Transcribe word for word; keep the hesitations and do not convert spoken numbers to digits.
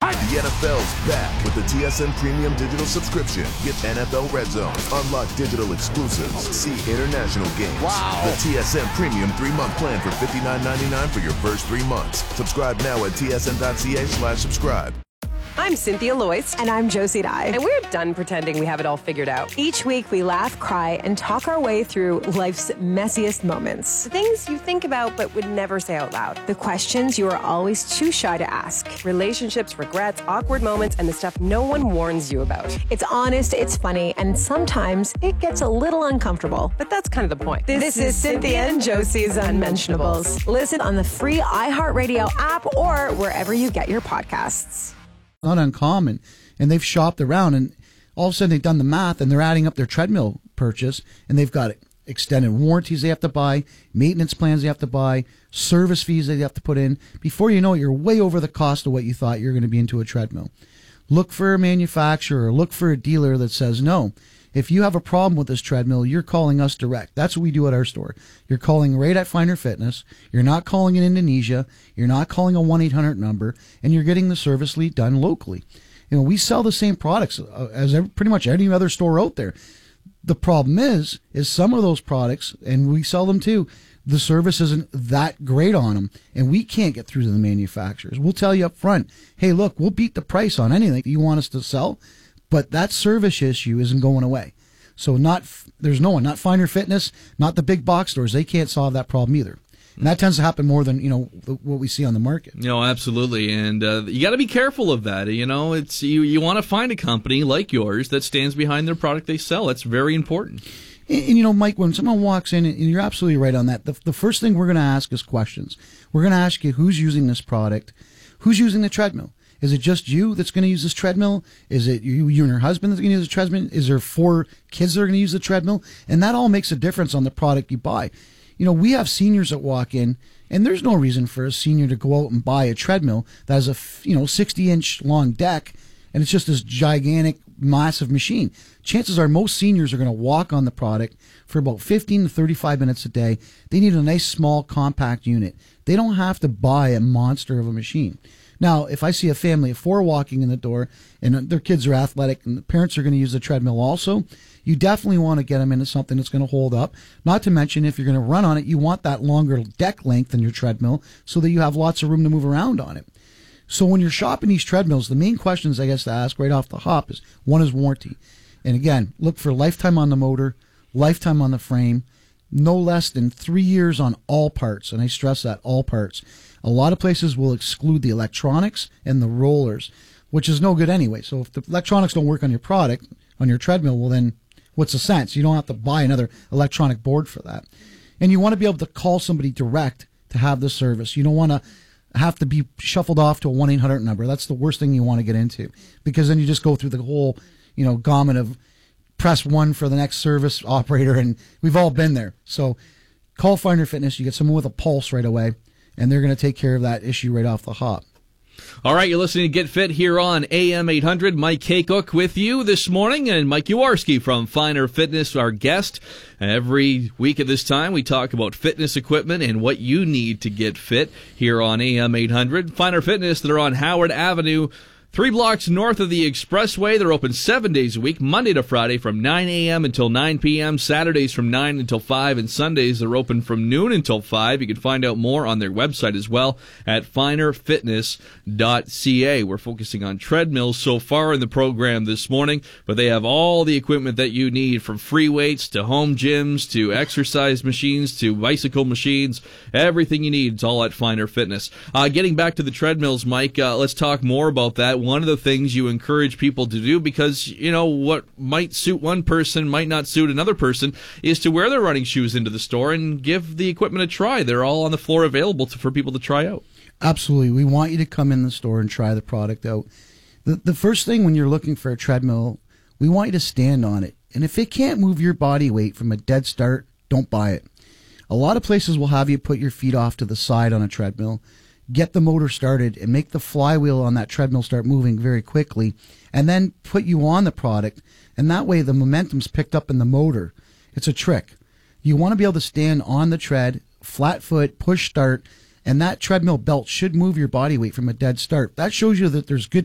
The N F L's back with the T S N Premium Digital subscription. Get N F L Red Zone, unlock digital exclusives, see international games. Wow. The T S N Premium three-month plan for fifty-nine ninety-nine for your first three months. Subscribe now at tsn.ca slash subscribe. I'm Cynthia Loyce. And I'm Josie Dye. And we're done pretending we have it all figured out. Each week we laugh, cry, and talk our way through life's messiest moments. The things you think about but would never say out loud. The questions you are always too shy to ask. Relationships, regrets, awkward moments, and the stuff no one warns you about. It's honest, it's funny, and sometimes it gets a little uncomfortable. But that's kind of the point. This, this is Cynthia and Josie's Unmentionables. Listen on the free iHeartRadio app or wherever you get your podcasts. Not uncommon, and they've shopped around, and all of a sudden they've done the math, and they're adding up their treadmill purchase, and they've got extended warranties they have to buy, maintenance plans they have to buy, service fees they have to put in. Before you know it, you're way over the cost of what you thought you're going to be into a treadmill. Look for a manufacturer, look for a dealer that says, no, if you have a problem with this treadmill, you're calling us direct. That's what we do at our store. You're calling right at Finer Fitness. You're not calling in Indonesia. You're not calling a one eight hundred number, and you're getting the service lead done locally. You know, we sell the same products as every, pretty much any other store out there. The problem is, is some of those products, and we sell them too, the service isn't that great on them, and we can't get through to the manufacturers. We'll tell you up front, hey, look, we'll beat the price on anything you want us to sell, but that service issue isn't going away. So not there's no one, not Finer Fitness, not the big box stores. They can't solve that problem either. And that tends to happen more than, you know, what we see on the market. No, absolutely. And uh, you got to be careful of that. You know, it's you, you want to find a company like yours that stands behind their product they sell. That's very important. And, and you know, Mike, when someone walks in, and you're absolutely right on that, the, the first thing we're going to ask is questions. We're going to ask you who's using this product, who's using the treadmill. Is it just you that's going to use this treadmill? Is it you, you and your husband that's going to use the treadmill? Is there four kids that are going to use the treadmill? And that all makes a difference on the product you buy. You know, we have seniors that walk in, and there's no reason for a senior to go out and buy a treadmill that has a, you know, sixty inch long deck, and it's just this gigantic, massive machine. Chances are most seniors are going to walk on the product for about fifteen to thirty-five minutes a day. They need a nice, small, compact unit. They don't have to buy a monster of a machine. Now, if I see a family of four walking in the door and their kids are athletic and the parents are going to use the treadmill also, you definitely want to get them into something that's going to hold up. Not to mention, if you're going to run on it, you want that longer deck length than your treadmill so that you have lots of room to move around on it. So when you're shopping these treadmills, the main questions I guess to ask right off the hop is, one is warranty. And again, look for lifetime on the motor, lifetime on the frame, no less than three years on all parts. And I stress that, all parts. A lot of places will exclude the electronics and the rollers, which is no good anyway. So if the electronics don't work on your product, on your treadmill, well then what's the sense? You don't have to buy another electronic board for that. And you want to be able to call somebody direct to have the service. You don't want to have to be shuffled off to a one eight hundred number. That's the worst thing you want to get into, because then you just go through the whole, you know, gamut of press one for the next service operator, and we've all been there. So call Finer Fitness. You get someone with a pulse right away, and they're going to take care of that issue right off the hop. All right, you're listening to Get Fit here on A M eight hundred. Mike Haycock with you this morning, and Mike Uwarski from Finer Fitness, our guest. Every week at this time, we talk about fitness equipment and what you need to get fit here on A M eight hundred. Finer Fitness, they're on Howard Avenue, three blocks north of the Expressway. They're open seven days a week, Monday to Friday from nine a.m. until nine p.m., Saturdays from nine until five, and Sundays they're open from noon until five. You can find out more on their website as well at finer fitness dot c a. We're focusing on treadmills so far in the program this morning, but they have all the equipment that you need, from free weights to home gyms to exercise machines to bicycle machines. Everything you need is all at Finer Fitness. Uh, getting back to the treadmills, Mike, uh, let's talk more about that. One of the things you encourage people to do, because, you know, what might suit one person might not suit another person, is to wear their running shoes into the store and give the equipment a try. They're all on the floor available to, for people to try out. Absolutely. We want you to come in the store and try the product out. The, the first thing when you're looking for a treadmill, we want you to stand on it. And if it can't move your body weight from a dead start, don't buy it. A lot of places will have you put your feet off to the side on a treadmill, get the motor started, and make the flywheel on that treadmill start moving very quickly, and then put you on the product, and that way the momentum's picked up in the motor. It's a trick. You want to be able to stand on the tread, flat foot, push start, and that treadmill belt should move your body weight from a dead start. That shows you that there's good